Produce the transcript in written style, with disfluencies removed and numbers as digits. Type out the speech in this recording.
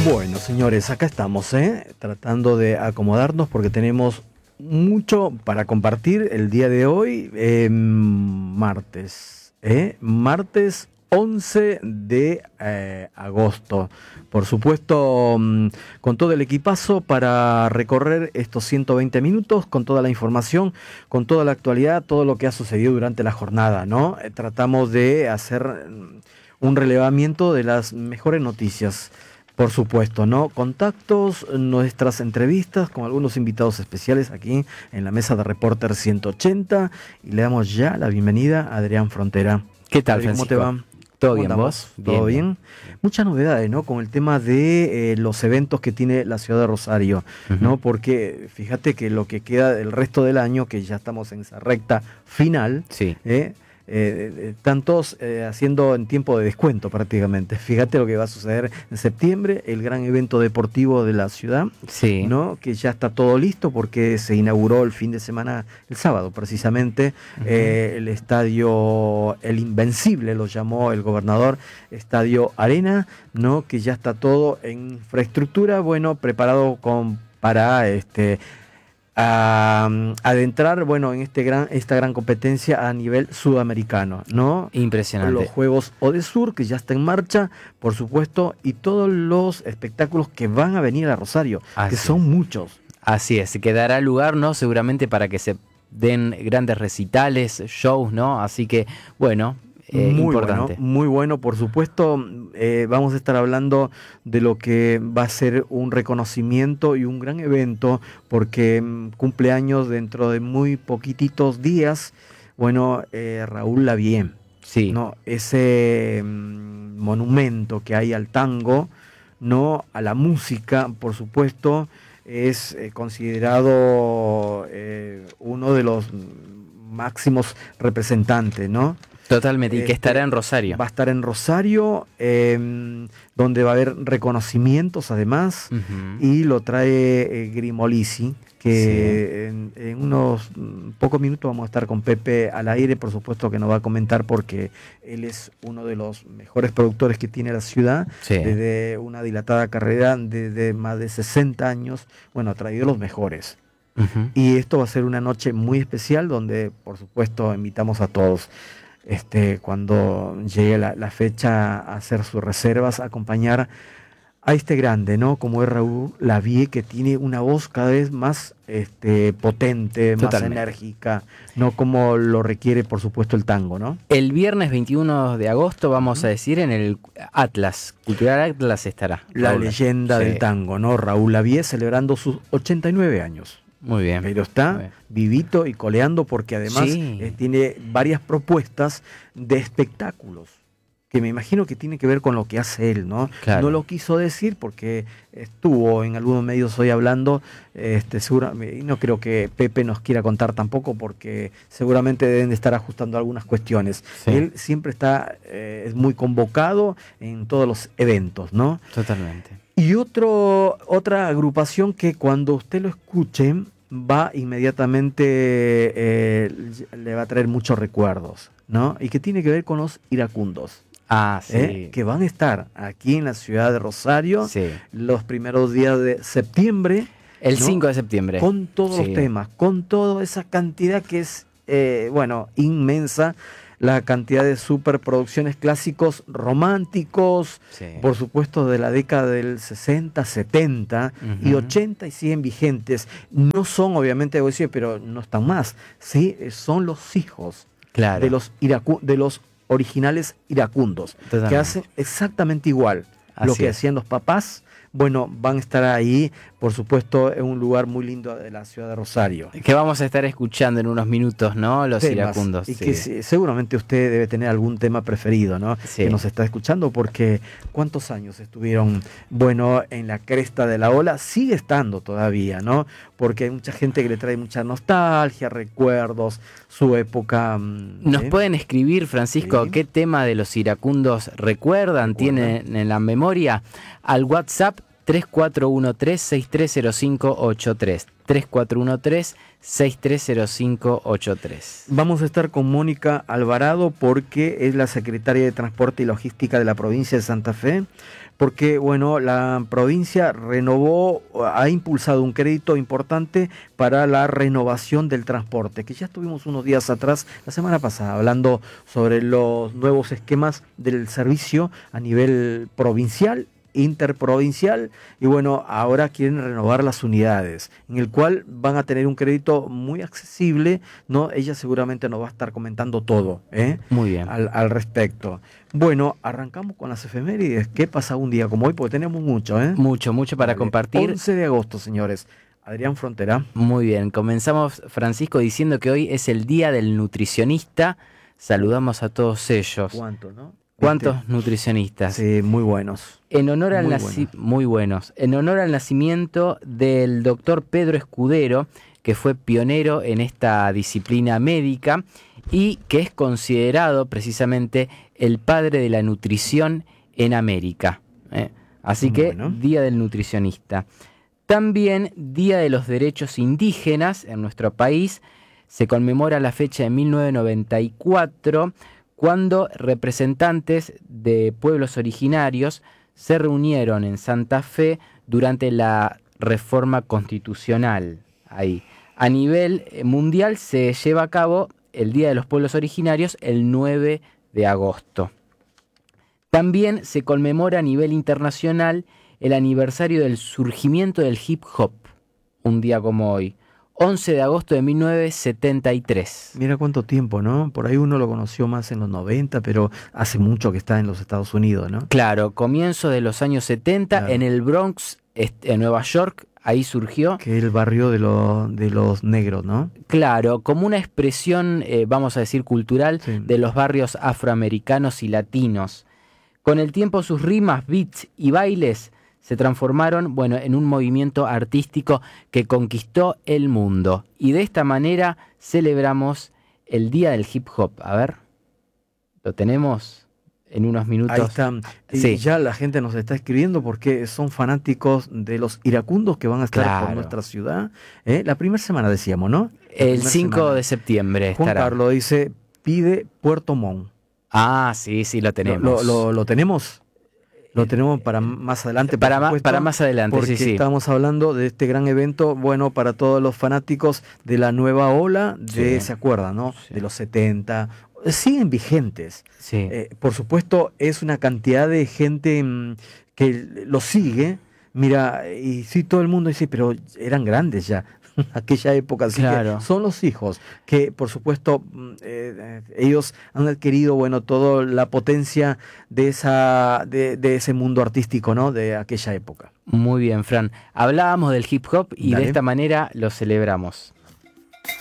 Bueno, señores, acá estamos, tratando de acomodarnos porque tenemos mucho para compartir el día de hoy, martes 11 de agosto. Por supuesto, con todo el equipazo para recorrer estos 120 minutos, con toda la información, con toda la actualidad, todo lo que ha sucedido durante la jornada, ¿no? Tratamos de hacer un relevamiento de las mejores noticias. Por supuesto, ¿no? Contactos, nuestras entrevistas con algunos invitados especiales aquí en la mesa de Reporter 180 y le damos ya la bienvenida a Adrián Frontera. ¿Qué tal, ¿Cómo Francisco? te va? ¿Todo bien, vos? ¿Todo bien? Muchas novedades, ¿no? Con el tema de los eventos que tiene la ciudad de Rosario, ¿no? Porque fíjate que lo que queda del resto del año, que ya estamos en esa recta final, Sí. Están todos haciendo en tiempo de descuento prácticamente. Fíjate lo que va a suceder en septiembre, el gran evento deportivo de la ciudad, Sí. ¿no? Que ya está todo listo porque se inauguró el fin de semana, el sábado precisamente, el estadio El Invencible, lo llamó el gobernador, Estadio Arena, ¿no? Que ya está todo en infraestructura, bueno, preparado para adentrar, bueno, en esta gran competencia a nivel sudamericano, ¿no? Impresionante. Los Juegos Odesur, que ya está en marcha, por supuesto, y todos los espectáculos que van a venir a Rosario, Así que son muchos. Así es, que dará lugar, ¿no? Seguramente para que se den grandes recitales, shows, ¿no? Así que, bueno, Muy importante. bueno, muy bueno, por supuesto. Vamos a estar hablando de lo que va a ser un reconocimiento y un gran evento, porque cumple años dentro de muy poquititos días. Bueno, Raúl Lavie, Sí. ¿no? Ese monumento que hay al tango, ¿no? A la música, por supuesto, es considerado uno de los máximos representantes, ¿no? Totalmente, y que estará en Rosario. Va a estar en Rosario, donde va a haber reconocimientos además, y lo trae Grimolisi, que en unos pocos minutos vamos a estar con Pepe al aire, por supuesto que nos va a comentar porque él es uno de los mejores productores que tiene la ciudad, desde una dilatada carrera, desde más de 60 años, bueno, ha traído los mejores. Y esto va a ser una noche muy especial donde, por supuesto, invitamos a todos. Cuando llegue la fecha a hacer sus reservas, a acompañar a este grande, ¿no? Como es Raúl Lavie, que tiene una voz cada vez más potente, más enérgica, no como lo requiere, por supuesto, el tango, ¿no? El viernes 21 de agosto, vamos a decir, en el Atlas, Cultural Atlas estará. La leyenda del tango, ¿no? Raúl Lavie celebrando sus 89 años. Muy bien. Pero está vivito y coleando porque además tiene varias propuestas de espectáculos que me imagino que tiene que ver con lo que hace él, ¿no? Claro. No lo quiso decir porque estuvo en algunos medios hoy hablando, y no creo que Pepe nos quiera contar tampoco porque seguramente deben de estar ajustando algunas cuestiones. Sí. Él siempre está, es muy convocado en todos los eventos, ¿no? Totalmente. Y otra agrupación que cuando usted lo escuche va inmediatamente, le va a traer muchos recuerdos, ¿no? Y que tiene que ver con los iracundos. Que van a estar aquí en la ciudad de Rosario los primeros días de septiembre. El 5 ¿no? de septiembre. Con todos los temas, con toda esa cantidad que es, inmensa. La cantidad de superproducciones clásicos románticos, por supuesto de la década del 60, 70 y 80 y siguen vigentes. No son obviamente, pero no están más. Sí, son los hijos de los originales iracundos, que hacen exactamente igual lo que hacían los papás. Bueno, van a estar ahí, por supuesto, en un lugar muy lindo de la ciudad de Rosario. Que vamos a estar escuchando en unos minutos, ¿no? Los iracundos. Y que seguramente usted debe tener algún tema preferido, ¿no? Que nos está escuchando, porque ¿cuántos años estuvieron, en la cresta de la ola? Sigue estando todavía, ¿no? Porque hay mucha gente que le trae mucha nostalgia, recuerdos, su época. Nos pueden escribir, Francisco, qué tema de los iracundos recuerdan, tienen en la memoria, al WhatsApp 3413-630583. 3413-630583. Vamos a estar con Mónica Alvarado porque es la secretaria de Transporte y Logística de la provincia de Santa Fe, porque bueno, la provincia ha impulsado un crédito importante para la renovación del transporte, que ya estuvimos unos días atrás, la semana pasada, hablando sobre los nuevos esquemas del servicio a nivel provincial, interprovincial, y bueno, ahora quieren renovar las unidades, en el cual van a tener un crédito muy accesible, ¿no? Ella seguramente nos va a estar comentando todo, Muy bien. al respecto. Bueno, arrancamos con las efemérides. ¿Qué pasa un día como hoy? Porque tenemos mucho, Mucho para compartir. 11 de agosto, señores. Adrián Frontera. Muy bien, comenzamos, Francisco, diciendo que hoy es el Día del Nutricionista. Saludamos a todos ellos. ¿Cuántos, no? ¿Cuántos nutricionistas? Sí, muy buenos. En honor al muy buenos. En honor al nacimiento del doctor Pedro Escudero, que fue pionero en esta disciplina médica y que es considerado precisamente el padre de la nutrición en América. Así que, Día del Nutricionista. También Día de los Derechos Indígenas en nuestro país. Se conmemora la fecha de 1994, cuando representantes de pueblos originarios se reunieron en Santa Fe durante la reforma constitucional. Ahí. A nivel mundial se lleva a cabo el Día de los Pueblos Originarios el 9 de agosto. También se conmemora a nivel internacional el aniversario del surgimiento del hip hop, un día como hoy. 11 de agosto de 1973. Mira cuánto tiempo, ¿no? Por ahí uno lo conoció más en los 90, pero hace mucho que está en los Estados Unidos, ¿no? Claro, comienzo de los años 70, claro. En el Bronx, en Nueva York, ahí surgió. Que es el barrio de los negros, ¿no? Claro, como una expresión, vamos a decir, cultural, sí, de los barrios afroamericanos y latinos. Con el tiempo sus rimas, beats y bailes se transformaron, en un movimiento artístico que conquistó el mundo. Y de esta manera celebramos el Día del Hip Hop. A ver, ¿lo tenemos en unos minutos? Ahí está. Sí. Ya la gente nos está escribiendo porque son fanáticos de los iracundos que van a estar por nuestra ciudad. La primera semana decíamos, ¿no? El 5 de septiembre Juan estará. Carlos dice, pide Puerto Montt. Ah, sí, lo tenemos. ¿Lo tenemos? Lo tenemos para más adelante. Para más adelante, porque sí. Estamos hablando de este gran evento, para todos los fanáticos de la nueva ola, ¿se acuerdan, no? Sí. De los 70, siguen vigentes. Sí. Por supuesto, es una cantidad de gente que lo sigue. Mira, y sí, todo el mundo dice, pero eran grandes ya. Aquella época, así claro. Que son los hijos que por supuesto ellos han adquirido toda la potencia de ese mundo artístico, ¿no? De aquella época. Muy bien, Fran, hablábamos del hip hop y de esta manera lo celebramos.